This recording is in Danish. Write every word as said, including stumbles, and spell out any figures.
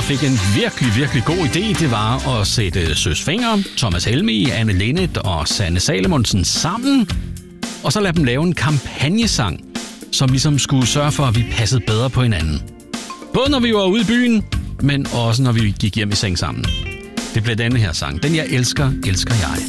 fik en virkelig, virkelig god idé. Det var at sætte Søs Fenger, Thomas Helmig, Anne Linnet og Sanne Salomonsen sammen, og så lade dem lave en kampagnesang, som ligesom skulle sørge for, at vi passede bedre på hinanden. Både når vi var ude i byen, men også når vi gik hjem i seng sammen. Det blev denne her sang. Den jeg elsker, elsker jeg.